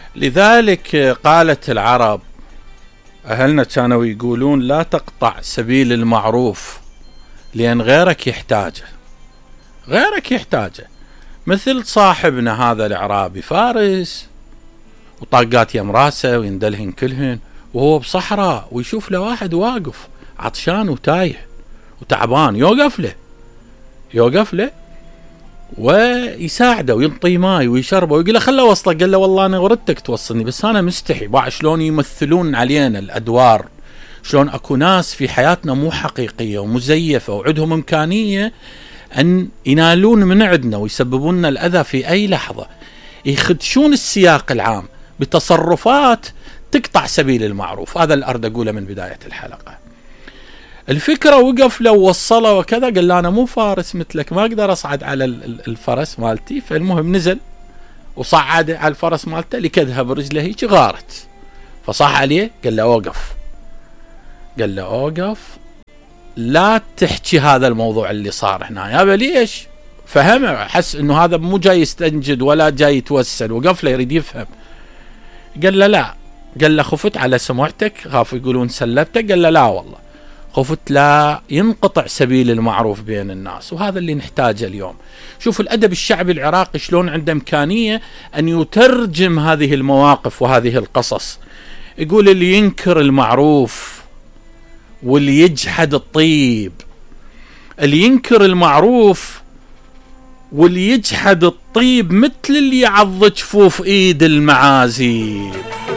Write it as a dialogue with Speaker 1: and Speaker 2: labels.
Speaker 1: لذلك قالت العرب، أهلنا كانوا يقولون لا تقطع سبيل المعروف لأن غيرك يحتاجه. مثل صاحبنا هذا الإعرابي فارس، وطاقات يم راسه ويندلهن كلهن وهو بصحراء، ويشوف له واحد واقف عطشان وتايه وتعبان، يوقف له ويساعده وينطي ماي ويشربه ويقول له خله وصله. قال له والله أنا وردتك توصلني بس أنا مستحي. باع شلون يمثلون علينا الأدوار، شلون أكو ناس في حياتنا مو حقيقية ومزيفة وعندهم إمكانية أن ينالون من عندنا ويسببون لنا الأذى في أي لحظة، يخدشون السياق العام بتصرفات تقطع سبيل المعروف. هذا الأرد أقوله من بداية الحلقة. الفكرة وقف لو وصله وكذا، قال له أنا مو فارس مثلك، ما أقدر أصعد على الفرس مالتي. فالمهم نزل وصعد على الفرس مالته، لكدها برجله هيك غارت، فصح عليه قال له أوقف لا تحكي هذا الموضوع اللي صار هنا. يا ليش؟ فهمه، حس إنه هذا مو جاي يستنجد ولا جاي يتوسل، وقف له يريد يفهم. قال له لا، قال له خفت على سمعتك، خاف يقولون سلبتك. قال له لا والله خفت لا ينقطع سبيل المعروف بين الناس. وهذا اللي نحتاجه اليوم. شوف الأدب الشعبي العراقي شلون عنده إمكانية أن يترجم هذه المواقف وهذه القصص. يقول اللي ينكر المعروف واللي يجحد الطيب، اللي ينكر المعروف واللي يجحد الطيب مثل اللي يعض جفوف ايد المعازيب.